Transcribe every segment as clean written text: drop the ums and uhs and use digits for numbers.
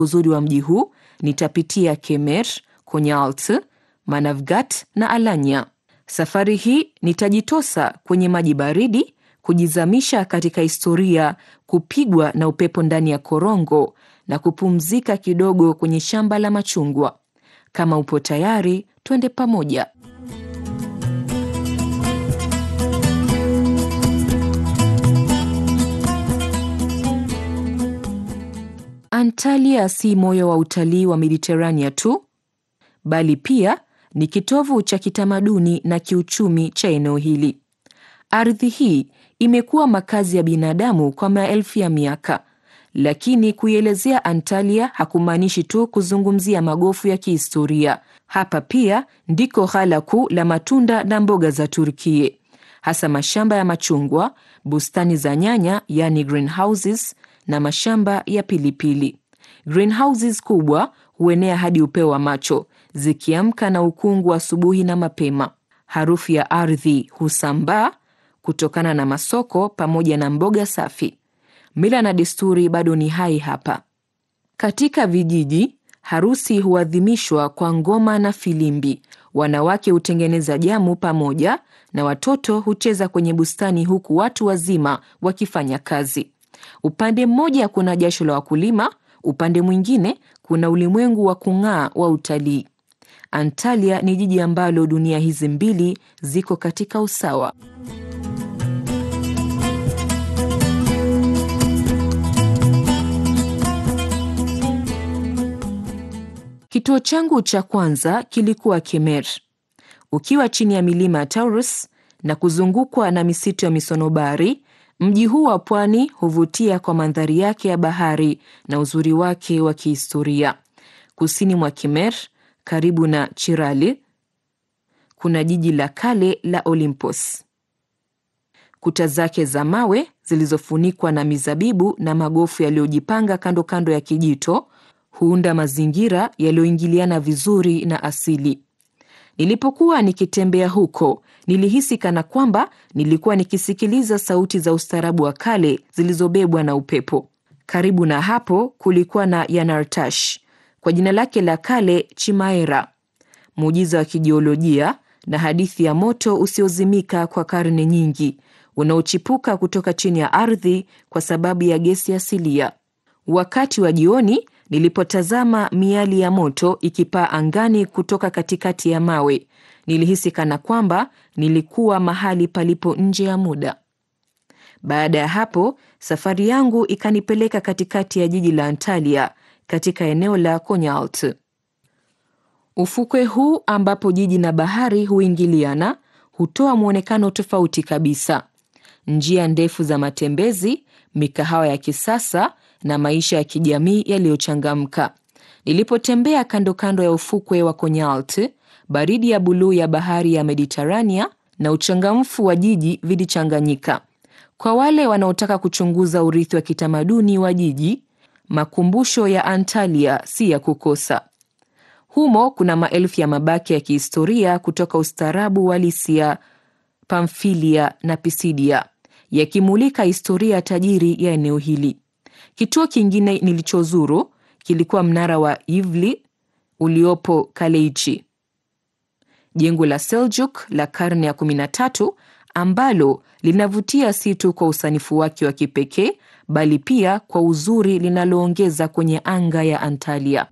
uzuri wa mji huu, nitapitia Kemer, Konyaaltı, Manavgat na Alanya. Safari hii nitajitosa kwenye maji baridi, kujizamisha katika historia, kupigwa na upepo ndani ya korongo na kupumzika kidogo kwenye shamba la machungwa. Kama upo tayari, twende pamoja. Antalya si moyo wa utalii wa Mediterania tu, bali pia ni kitovu cha kitamaduni na kiuchumi cha eneo hili. Ardhi hii imekuwa makazi ya binadamu kwa maelfu ya miaka, lakini kuielezea Antalya hakumaanishi tu kuzungumzia magofu ya kihistoria. Hapa pia ndiko ghala kuu la matunda na mboga za Turkiye, hasa mashamba ya machungwa, bustani za nyanya yani greenhouses, na mashamba ya pilipili. Greenhouses kubwa huenea hadi upeo wa macho, zikiamka na ukungu asubuhi na mapema. Harufu ya ardhi husambaa kutokana na masoko pamoja na mboga safi. Mila na desturi bado ni hai hapa. Katika vijiji, harusi huadhimishwa kwa ngoma na filimbi. Wanawake hutengeneza jamu pamoja na watoto hucheza kwenye bustani huku watu wazima wakifanya kazi. Upande mmoja kuna jasho la wakulima, upande mwingine kuna ulimwengu wa kung'aa wa utalii. Antalya ni jiji ambalo dunia hizi mbili ziko katika usawa. Kituo changu cha kwanza kilikuwa Kemer. Ukiwa chini ya milima ya Taurus na kuzungukwa na misitu ya misonobari, mji huu wa pwani huvutia kwa mandhari yake ya bahari na uzuri wake wa kihistoria. Kusini mwa Kemer, karibu na Çırağlı, kuna jiji la kale la Olympos. Kuta zake za mawe zilizofunikwa na mizabibu na magofu yaliyojipanga kando kando ya kijito huunda mazingira yaliyoingiliana vizuri na asili. Nilipokuwa nikitembea huko, nilihisi kana kwamba nilikuwa nikisikiliza sauti za ustaarabu wa kale zilizobebwa na upepo. Karibu na hapo kulikuwa na Yanartaş, kwa jina lake la kale Chimaera, muujiza wa kijiolojia na hadithi ya moto usiozimika kwa karne nyingi, unaochipuka kutoka chini ya ardhi kwa sababu ya gesi asilia. Wakati wa jioni, nilipotazama miali ya moto ikipaa angani kutoka katikati ya mawe, nilihisi kana kwamba nilikuwa mahali palipo nje ya muda. Baada ya hapo, safari yangu ikanipeleka katikati ya jiji la Antalya, katika eneo la Konyaaltı. Ufukwe huu ambapo jiji na bahari huingiliana, hutoa muonekano tofauti kabisa. Njia ndefu za matembezi, mikahawa ya kisasa na maisha ya kijamii yaliyochangamka. Nilipotembea kando kando ya ufukwe wa Konyaaltı, baridi ya buluu ya bahari ya Mediterania na uchangamfu wa jiji vilichanganyika. Kwa wale wanaotaka kuchunguza urithi wa kitamaduni wa jiji, makumbusho ya Antalya si ya kukosa. Humo kuna maelfu ya mabaki ya kihistoria kutoka ustaarabu wa Lycia, Pamfilia na Pisidia, yakimulika historia tajiri ya eneo hili. Kituo kingine nilichozuru kilikuwa mnara wa Yivli uliopo Kaleiçi, jengo la Seljuk la karne ya 13 ambalo linavutia si tu kwa usanifu wake wa kipekee, bali pia kwa uzuri linaloongeza kwenye anga ya Antalya.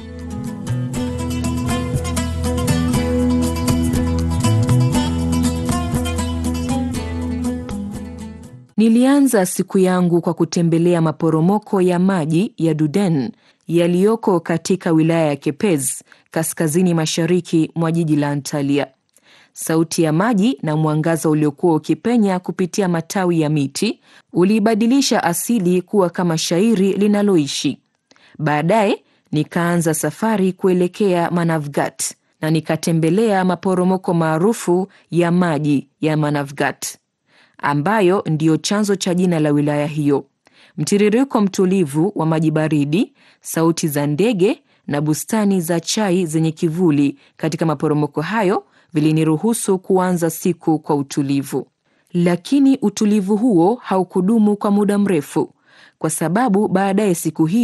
Nilianza siku yangu kwa kutembelea maporomoko ya maji ya Duden yaliyoko katika wilaya ya Kepez, kaskazini mashariki mwa jiji la Antalya. Sauti ya maji na mwangaza uliokuwa ukipenya kupitia matawi ya miti uliibadilisha asili kuwa kama shairi linaloishi. Baadaye nikaanza safari kuelekea Manavgat na nikatembelea maporomoko maarufu ya maji ya Manavgat, ambayo ndiyo chanzo cha jina la wilaya hiyo. Mtiririko mtulivu wa maji baridi, sauti za ndege na bustani za chai zenye kivuli katika maporomoko hayo viliniruhusu kuanza siku kwa utulivu. Lakini utulivu huo haukudumu kwa muda mrefu, kwa sababu baadaye siku hiyo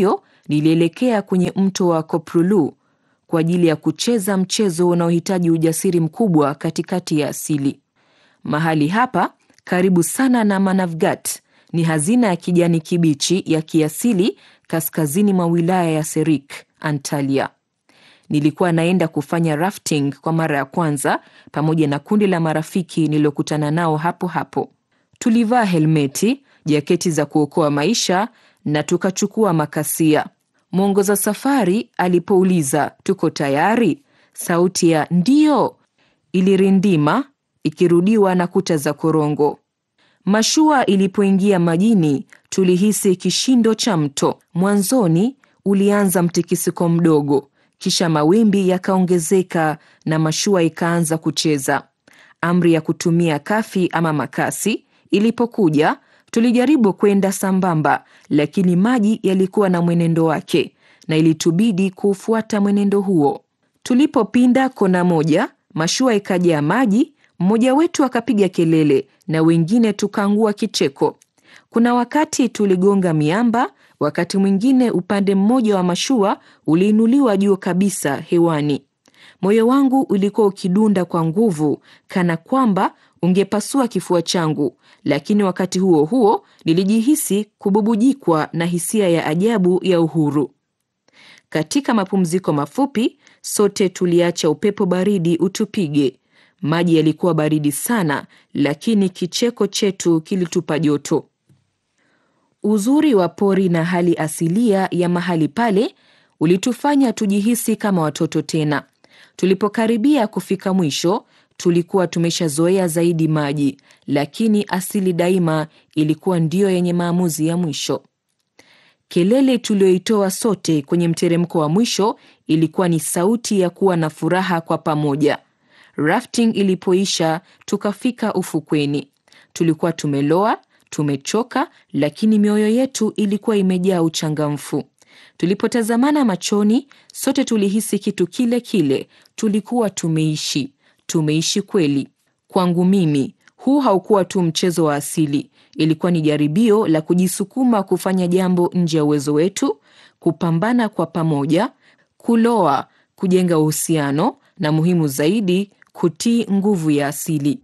nilielekea kwenye mto wa Koprulu kwa ajili ya kucheza mchezo unaohitaji ujasiri mkubwa katikati ya asili. Mahali hapa, karibu sana na Manavgat, ni hazina ya kijani kibichi ya kiasili kaskazini mwa wilaya ya Serik, Antalya. Nilikuwa naenda kufanya rafting kwa mara ya kwanza pamoja na kundi la marafiki nilokutana nao hapo hapo. Tulivaa helmeti, jaketi za kuokoa maisha na tukachukua makasia. Mwongoza safari alipouliza tuko tayari, sauti ya ndio ilirindima ikirudiwa na kuta za korongo. Mashua ilipoingia majini, tulihisi kishindo cha mto. Mwanzoni ulianza mtikisiko mdogo, kisha mawimbi yakaongezeka na mashua ikaanza kucheza. Amri ya kutumia kafi ama makasi ilipokuja, tulijaribu kwenda sambamba, lakini maji yalikuwa na mwenendo wake na ilitubidi kufuata mwenendo huo. Tulipopinda kona moja, mashua ikajaa maji, mmoja wetu akapiga kelele na wengine tukaangua kicheko. Kuna wakati tuligonga miamba, wakati mwingine upande mmoja wa mashua uliinuliwa juu kabisa hewani. Moyo wangu ulikuwa ukidunda kwa nguvu kana kwamba ungepasua kifua changu, lakini wakati huo huo nilijihisi kububujikwa na hisia ya ajabu ya uhuru. Katika mapumziko mafupi, sote tuliacha upepo baridi utupige. Maji yalikuwa baridi sana, lakini kicheko chetu kilitupa joto. Uzuri wa pori na hali asilia ya mahali pale ulitufanya tujihisi kama watoto tena. Tulipokaribia kufika mwisho, tulikuwa tumeshazoea zaidi maji, lakini asili daima ilikuwa ndio yenye maamuzi ya mwisho. Kelele tulioitoa sote kwenye mteremko wa mwisho ilikuwa ni sauti ya kuwa na furaha kwa pamoja. Rafting ilipoisha, tukafika ufukweni. Tulikuwa tumeloa, tumechoka, lakini mioyo yetu ilikuwa imejaa uchangamfu. Tulipotazamana machoni, sote tulihisi kitu kile kile, tulikuwa tumeishi kweli. Kwangu mimi, huu haukuwa tu mchezo wa asili, ilikuwa ni jaribio la kujisukuma kufanya jambo nje ya uwezo wetu, kupambana kwa pamoja, kuloa, kujenga uhusiano na muhimu zaidi, kutii nguvu ya asili.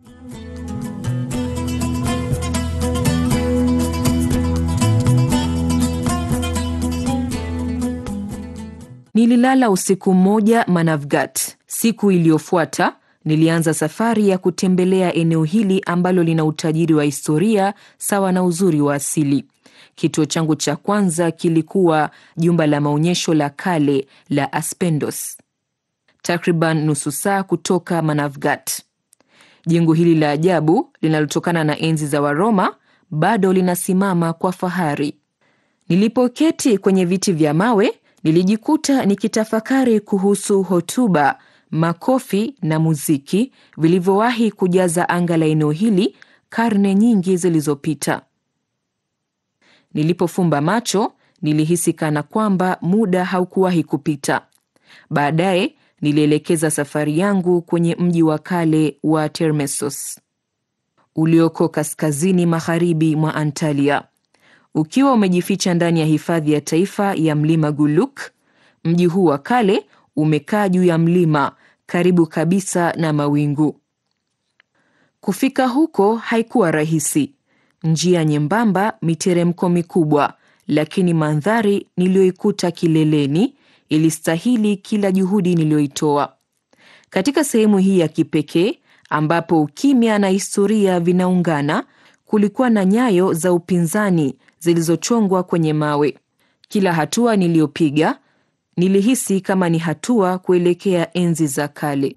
Nililala usiku mmoja Manavgat. Siku iliyofuata, nilianza safari ya kutembelea eneo hili ambalo lina utajiri wa historia sawa na uzuri wa asili. Kituo changu cha kwanza kilikuwa jumba la maonyesho la kale la Aspendos, takriban nusu saa kutoka Manavgat. Jengo hili la ajabu linalotokana na enzi za Waroma bado linasimama kwa fahari. Nilipoketi kwenye viti vya mawe, nilijikuta nikitafakari kuhusu hotuba, makofi na muziki vilivyowahi kujaza anga la eneo hili karne nyingi zilizopita. Nilipofumba macho, nilihisi kana kwamba muda haukuwahi kupita. Baadaye, nilielekeza safari yangu kwenye mji wa kale wa Termessos, ulioko kaskazini magharibi mwa Antalya. Ukiwa umejificha ndani ya hifadhi ya taifa ya mlima Guluk, mji huu wa kale umekaa juu ya mlima karibu kabisa na mawingu. Kufika huko haikuwa rahisi. Njia nyembamba, miteremko mikubwa, lakini mandhari niliyoikuta kileleni ilistahili kila juhudi niliyoitoa. Katika sehemu hii ya kipekee ambapo ukimya na historia vinaungana, kulikuwa na nyayo za upinzani zilizochongwa kwenye mawe. Kila hatua niliyopiga, nilihisi kama ni hatua kuelekea enzi za kale.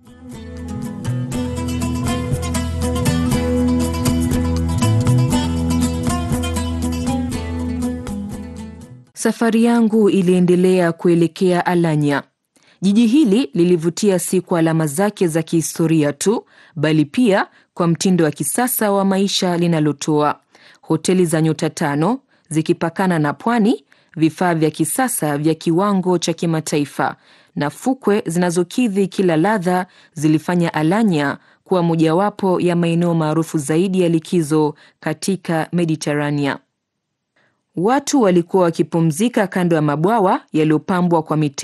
Safari yangu iliendelea kuelekea Alanya. Jiji hili lilivutia si kwa alama zake za kihistoria tu, bali pia kwa mtindo wa kisasa wa maisha linalotoa. Hoteli za nyota 5 zikipakana na pwani, vifaa vya kisasa vya kiwango cha kimataifa na fukwe zinazokidhi kila ladha zilifanya Alanya kuwa mojawapo ya maeneo maarufu zaidi ya likizo katika Mediterania. Watu walikuwa wakipumzika kando ya mabwawa yaliyopambwa kwa mitende.